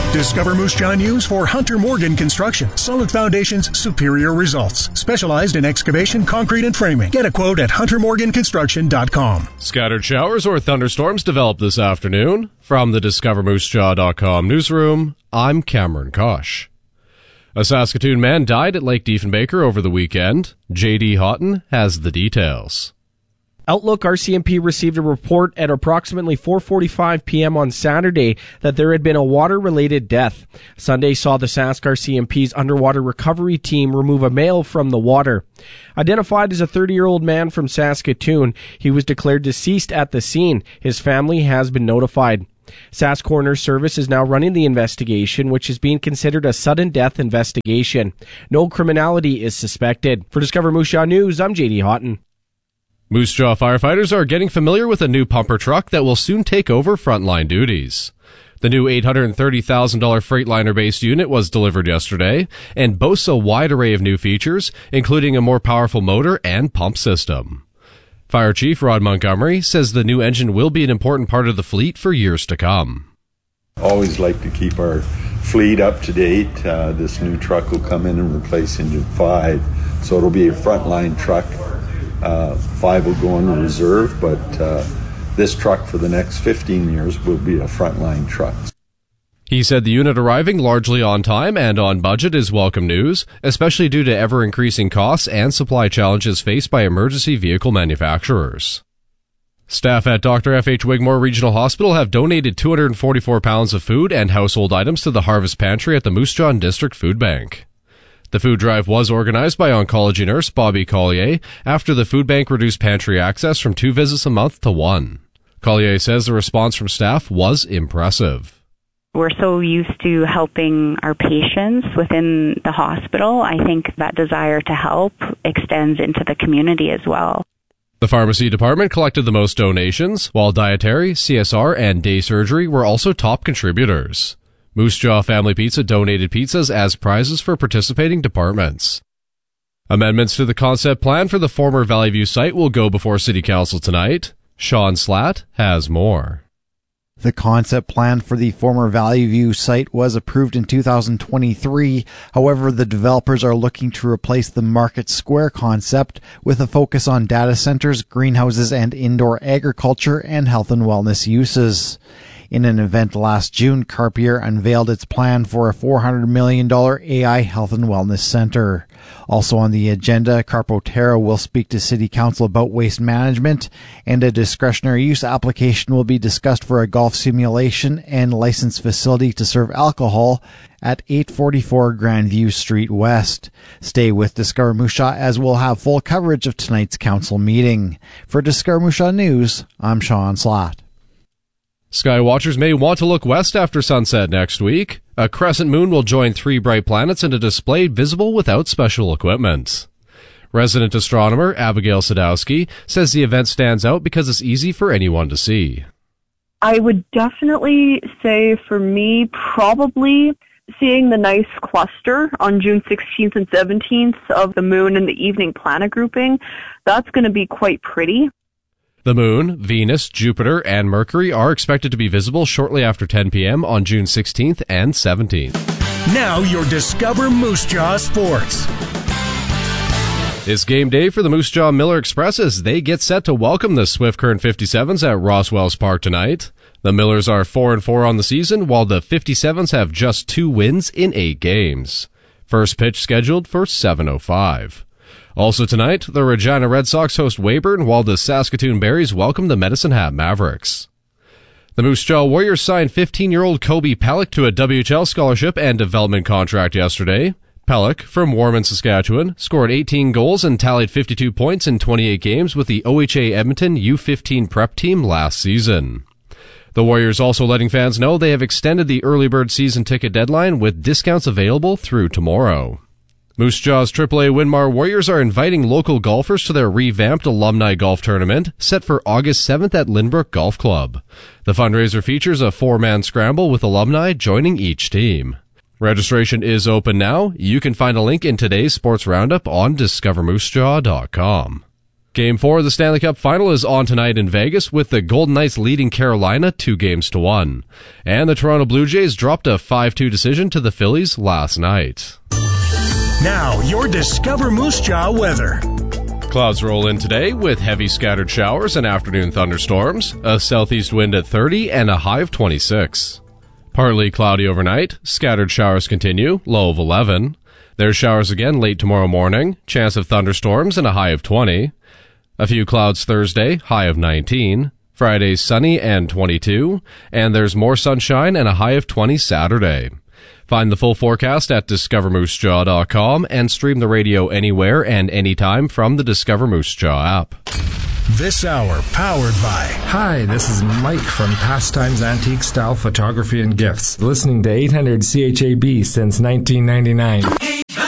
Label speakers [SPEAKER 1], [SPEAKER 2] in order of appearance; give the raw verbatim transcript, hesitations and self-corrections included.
[SPEAKER 1] Discover Moose Jaw News for Hunter Morgan Construction. Solid foundations, superior results. Specialized in excavation, concrete, and framing. Get a quote at hunter morgan construction dot com.
[SPEAKER 2] Scattered showers or thunderstorms develop this afternoon. From the discover moose jaw dot com newsroom, I'm Cameron Kosh. A Saskatoon man died at Lake Diefenbaker over the weekend. J D Houghton has the details.
[SPEAKER 3] Outlook R C M P received a report at approximately four forty-five p.m. on Saturday that there had been a water-related death. Sunday saw the Sask R C M P's underwater recovery team remove a male from the water. Identified as a thirty-year-old man from Saskatoon, he was declared deceased at the scene. His family has been notified. Sask Coroner Service is now running the investigation, which is being considered a sudden death investigation. No criminality is suspected. For Discover Moose Jaw News, I'm J D Houghton.
[SPEAKER 2] Moose Jaw firefighters are getting familiar with a new pumper truck that will soon take over frontline duties. The new eight hundred thirty thousand dollars Freightliner-based unit was delivered yesterday and boasts a wide array of new features, including a more powerful motor and pump system. Fire Chief Rod Montgomery says the new engine will be an important part of the fleet for years to come.
[SPEAKER 4] Always like to keep our fleet up to date. Uh, this new truck will come in and replace engine five, so it'll be a frontline truck. Uh, five will go into reserve, but uh, this truck for the next fifteen years will be a frontline truck.
[SPEAKER 2] He said the unit arriving largely on time and on budget is welcome news, especially due to ever-increasing costs and supply challenges faced by emergency vehicle manufacturers. Staff at Doctor F H Wigmore Regional Hospital have donated two hundred forty-four pounds of food and household items to the Harvest Pantry at the Moose Jaw District Food Bank. The food drive was organized by oncology nurse Bobby Collier after the food bank reduced pantry access from two visits a month to one. Collier says the response from staff was impressive.
[SPEAKER 5] We're so used to helping our patients within the hospital. I think that desire to help extends into the community as well.
[SPEAKER 2] The pharmacy department collected the most donations, while dietary, C S R, and day surgery were also top contributors. Moose Jaw Family Pizza donated pizzas as prizes for participating departments. Amendments to the concept plan for the former Valley View site will go before City Council tonight. Sean Slatt has more.
[SPEAKER 6] The concept plan for the former Valley View site was approved in two thousand twenty-three. However, the developers are looking to replace the Market Square concept with a focus on data centers, greenhouses, and indoor agriculture and health and wellness uses. In an event last June, Carpier unveiled its plan for a four hundred million dollars A I health and wellness center. Also on the agenda, Carpotera will speak to City Council about waste management, and a discretionary use application will be discussed for a golf simulation and licensed facility to serve alcohol at eight forty-four Grandview Street West. Stay with Discover Moose Jaw as we'll have full coverage of tonight's council meeting. For Discover Moose Jaw News, I'm Sean Slatt.
[SPEAKER 2] Skywatchers may want to look west after sunset next week. A crescent moon will join three bright planets in a display visible without special equipment. Resident astronomer Abigail Sadowski says the event stands out because it's easy for anyone to see.
[SPEAKER 7] I would definitely say for me, probably seeing the nice cluster on June sixteenth and seventeenth of the moon and the evening planet grouping, that's going to be quite pretty.
[SPEAKER 2] The Moon, Venus, Jupiter, and Mercury are expected to be visible shortly after ten p.m. on June sixteenth and seventeenth.
[SPEAKER 1] Now your Discover Moose Jaw Sports.
[SPEAKER 2] It's game day for the Moose Jaw Miller Express as they get set to welcome the Swift Current fifty-sevens at Roswells Park tonight. The Millers are four and four on the season, while the fifty-sevens have just two wins in eight games. First pitch scheduled for seven oh five. Also tonight, the Regina Red Sox host Weyburn, while the Saskatoon Berries welcome the Medicine Hat Mavericks. The Moose Jaw Warriors signed fifteen-year-old Kobe Pellick to a W H L scholarship and development contract yesterday. Pellick, from Warman, Saskatchewan, scored eighteen goals and tallied fifty-two points in twenty-eight games with the O H A Edmonton U fifteen prep team last season. The Warriors also letting fans know they have extended the early bird season ticket deadline with discounts available through tomorrow. Moose Jaw's triple A Winmar Warriors are inviting local golfers to their revamped alumni golf tournament set for August seventh at Lynbrook Golf Club. The fundraiser features a four-man scramble with alumni joining each team. Registration is open now. You can find a link in today's sports roundup on discover moose jaw dot com. Game four of the Stanley Cup Final is on tonight in Vegas with the Golden Knights leading Carolina two games to one. And the Toronto Blue Jays dropped a five two decision to the Phillies last night.
[SPEAKER 1] Now, your Discover Moose Jaw weather.
[SPEAKER 2] Clouds roll in today with heavy scattered showers and afternoon thunderstorms, a southeast wind at thirty and a high of twenty-six. Partly cloudy overnight, scattered showers continue, low of eleven. There's showers again late tomorrow morning, chance of thunderstorms and a high of twenty. A few clouds Thursday, high of nineteen. Friday, sunny and twenty-two. And there's more sunshine and a high of twenty Saturday. Find the full forecast at discover moose jaw dot com and stream the radio anywhere and anytime from the Discover Moose Jaw app.
[SPEAKER 1] This hour powered by...
[SPEAKER 8] Hi, this is Mike from Pastimes Antique Style Photography and Gifts, listening to eight hundred C H A B since nineteen ninety-nine.